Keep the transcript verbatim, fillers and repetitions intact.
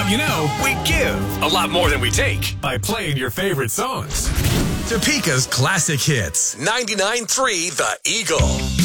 you know, we give A lot more than we take. by playing your favorite songs. Topeka's classic hits. ninety-nine point three The Eagle.